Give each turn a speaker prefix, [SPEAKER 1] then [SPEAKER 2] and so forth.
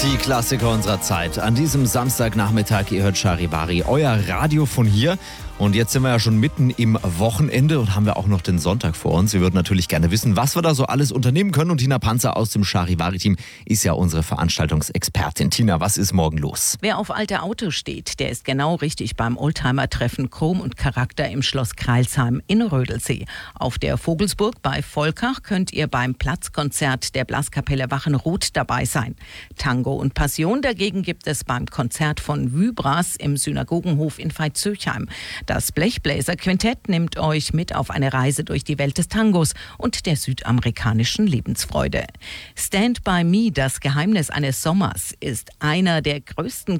[SPEAKER 1] Die Klassiker unserer Zeit. An diesem Samstagnachmittag, ihr hört Charivari, euer Radio von hier. Und jetzt sind wir ja schon mitten im Wochenende und haben wir auch noch den Sonntag vor uns. Wir würden natürlich gerne wissen, was wir da so alles unternehmen können. Und Tina Panzer aus dem Charivari-Team ist ja unsere Veranstaltungsexpertin. Tina, was ist morgen los?
[SPEAKER 2] Wer auf alte Autos steht, der ist genau richtig beim Oldtimer-Treffen Chrom und Charakter im Schloss Crailsheim in Rödelsee. Auf der Vogelsburg bei Volkach könnt ihr beim Platzkonzert der Blaskapelle Wachenroth dabei sein. Tango und Passion dagegen gibt es beim Konzert von Vybras im Synagogenhof in Veitshöchheim. Das Blechbläser-Quintett nimmt euch mit auf eine Reise durch die Welt des Tangos und der südamerikanischen Lebensfreude. Stand by Me, das Geheimnis eines Sommers, ist einer der größten